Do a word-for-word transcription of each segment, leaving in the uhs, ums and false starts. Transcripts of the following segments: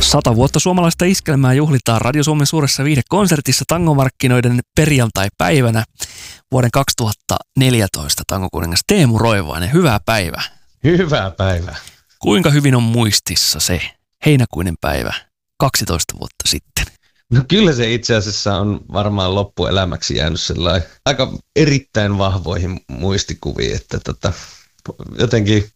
Sata vuotta suomalaista iskelmää juhlitaan Radio Suomen suuressa viihdekonsertissa tangomarkkinoiden perjantai-päivänä vuoden kaksituhattaneljätoista tangokuningas Teemu Roivainen. Hyvää päivää. Hyvää päivää. Kuinka hyvin on muistissa se heinäkuinen päivä kaksitoista vuotta sitten? No kyllä se itse asiassa on varmaan loppuelämäksi jäänyt sellainen aika erittäin vahvoihin muistikuviin, että tota, jotenkin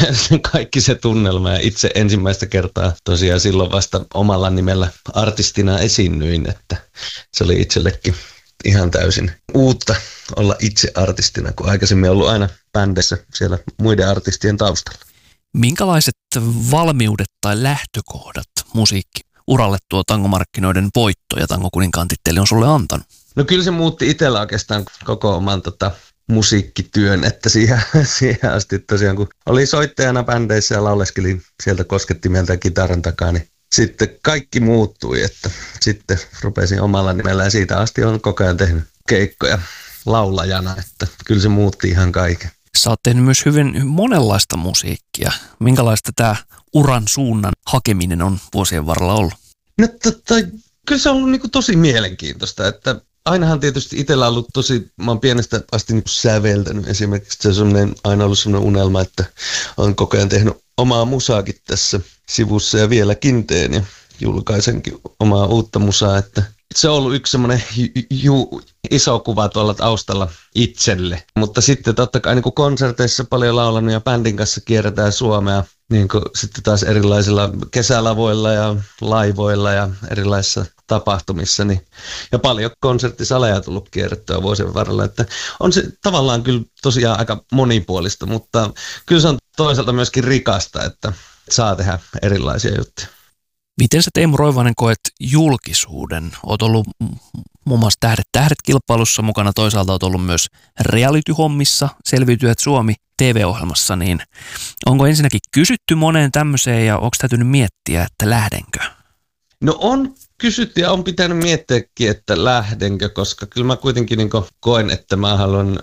kaikki se tunnelma ja itse ensimmäistä kertaa tosiaan silloin vasta omalla nimellä artistina esiinnyin, että se oli itsellekin ihan täysin uutta olla itse artistina, kun aikaisemmin ollut aina bändeissä siellä muiden artistien taustalla. Minkälaiset valmiudet tai lähtökohdat musiikkiuralle tuo tangomarkkinoiden voitto ja tangokuninkaan titteli on sulle antanut? No kyllä se muutti itsellä oikeastaan koko oman tota, musiikkityön, että siihen, siihen asti tosiaan kun oli soittajana bändeissä ja lauleskelin sieltä koskettimeltä kitaran takaa, niin sitten kaikki muuttui, että sitten rupesin omalla nimellä ja siitä asti olen koko ajan tehnyt keikkoja laulajana, että kyllä se muutti ihan kaiken. Sä oot tehnyt myös hyvin monenlaista musiikkia. Minkälaista tämä uran suunnan hakeminen on vuosien varrella ollut? No tota, kyllä se on ollut niin kuin tosi mielenkiintoista, että ainahan tietysti itsellä on ollut tosi, mä oon pienestä asti niin kuin säveltänyt esimerkiksi, se on semmoinen, aina ollut semmoinen unelma, että olen koko ajan tehnyt omaa musaakin tässä sivussa ja vieläkin teen ja julkaisenkin omaa uutta musaa, että se on ollut yksi semmoinen ju- ju- iso kuva tuolla taustalla itselle, mutta sitten totta kai niin kuin konserteissa paljon laulanut ja bändin kanssa kierretään Suomea, niin kuin sitten taas erilaisilla kesälavoilla ja laivoilla ja erilaisissa tapahtumissa, niin, ja paljon konserttisaleja tullut kierrettyä vuosien varrella, että on se tavallaan kyllä tosiaan aika monipuolista, mutta kyllä se on toisaalta myöskin rikasta, että saa tehdä erilaisia juttuja. Miten sä Teemu Roivainen koet julkisuuden? Oot ollut muun muassa Tähdet tähdet-kilpailussa mukana, toisaalta oot ollut myös reality-hommissa, Selviytyjät Suomi T V-ohjelmassa, niin onko ensinnäkin kysytty moneen tämmöiseen ja onko täytynyt miettiä, että lähdenkö? No on kysytty ja on pitänyt miettiäkin, että lähdenkö, koska kyllä mä kuitenkin niin koen, että mä haluan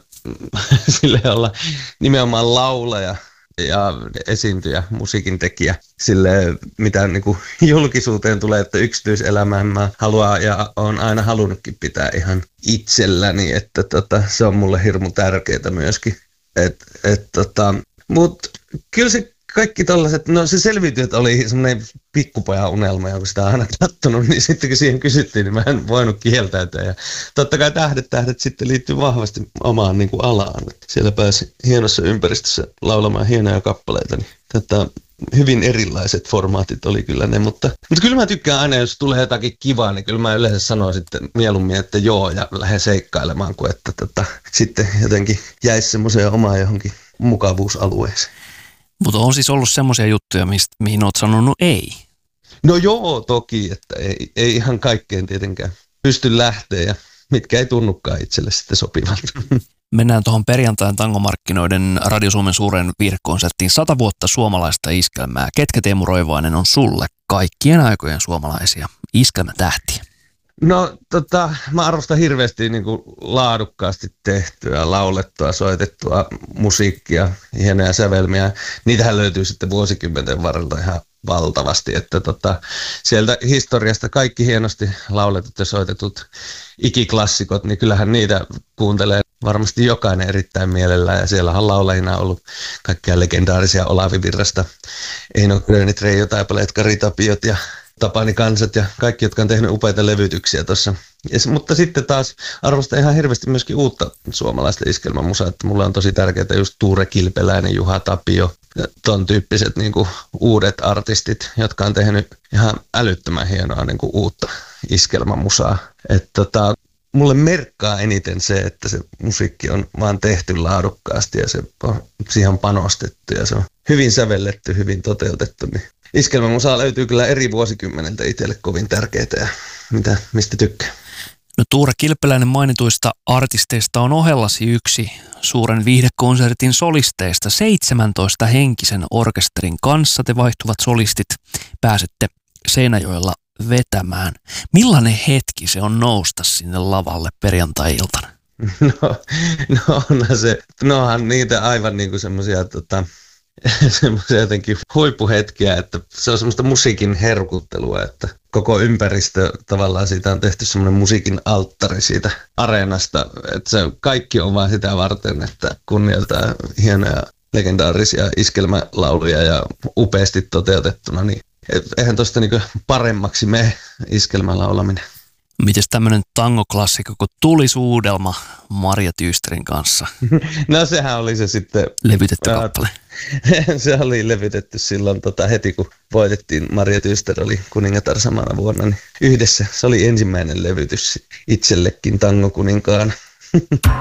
sille olla nimenomaan laulaja ja esiintyjä, musiikin tekijä sille, mitä niin kuin julkisuuteen tulee, että yksityiselämään mä haluan ja olen aina halunnutkin pitää ihan itselläni, että tota, se on mulle hirmu tärkeää myöskin. Et, et, tota, mutta kyllä se kaikki tollaiset, no se Selviytyjät oli semmoinen pikkupojan unelma, ja kun sitä on aina kattonut, niin sitten kun siihen kysyttiin, niin mä en voinut kieltäytyä. Ja totta kai Tähdet tähdet sitten liittyy vahvasti omaan niin kuin alaan. Siellä pääsi hienossa ympäristössä laulamaan hienoja kappaleita, niin tätä hyvin erilaiset formaatit oli kyllä ne, mutta, mutta kyllä mä tykkään aina, jos tulee jotakin kivaa, niin kyllä mä yleensä sanon sitten mieluummin, että joo, ja lähden seikkailemaan, kuin että tota, sitten jotenkin jäisi semmoiseen omaan johonkin mukavuusalueeseen. Mutta on siis ollut semmoisia juttuja, mistä, mihin olet sanonut ei. No joo, toki, että ei, ei ihan kaikkeen tietenkään pysty lähteä ja mitkä ei tunnukaan itselle sitten sopivalta. Mennään tuohon perjantain tangomarkkinoiden Radio Suomen suuren viihdekonserttiin sata vuotta suomalaista iskelmää. Ketkä Teemu Roivainen on sulle kaikkien aikojen suomalaisia iskelmätähtiä? No tota, mä arvostan hirveästi niin kuin laadukkaasti tehtyä, laulettua, soitettua musiikkia, hienoja sävelmiä. Niitähän löytyy sitten vuosikymmenten varrelta ihan valtavasti, että tota, sieltä historiasta kaikki hienosti lauletut ja soitetut ikiklassikot, niin kyllähän niitä kuuntelee varmasti jokainen erittäin mielellään. Ja siellä on laulajina ollut kaikkia legendaarisia Olavi Virrasta, Eino Grönit, Reijo Taipaleet, Kari Tapiot ja Tapani Kansat ja kaikki, jotka on tehnyt upeita levytyksiä tuossa. Mutta sitten taas arvostan ihan hirveästi myöskin uutta suomalaista iskelmämusaa, että mulle on tosi tärkeää just Tuure Kilpeläinen, Juha Tapio ja ton tyyppiset niin kuin uudet artistit, jotka on tehnyt ihan älyttömän hienoa niin kuin uutta iskelmämusaa. Että tota, mulle merkkaa eniten se, että se musiikki on vaan tehty laadukkaasti ja se on, siihen on panostettu ja se on hyvin sävelletty, hyvin toteutettu. Niin iskelmämusaa löytyy kyllä eri vuosikymmeneltä itselle kovin tärkeää ja mitä, mistä tykkää. No Tuure Kilpeläinen mainituista artisteista on ohellasi yksi suuren viihdekonsertin solisteista. seitsemäntoista henkisen orkesterin kanssa te vaihtuvat solistit pääsette Seinäjoella vetämään. Millainen hetki se on nousta sinne lavalle perjantai-iltana? No, no onhan se, nohan niitä aivan niin kuin semmoisia tota, semmoisia jotenkin huippuhetkiä, että se on semmoista musiikin herkuttelua, että koko ympäristö tavallaan siitä on tehty semmoinen musiikin alttari siitä areenasta, että se kaikki on vaan sitä varten, että kunnioittaa hienoja legendaarisia iskelmälauluja ja upeasti toteutettuna, niin eihän tosta niinku paremmaksi mene iskelmälaulaminen. Mites tämmönen tangoklassikko, kun tuli suudelma Marja Tyysterin kanssa? No sehän oli se sitten. Levytetty kappale. Se oli levytetty silloin tota, heti, kun voitettiin. Marja Tyyster oli kuningatar samana vuonna, niin yhdessä. Se oli ensimmäinen levytys itsellekin tangokuninkaana.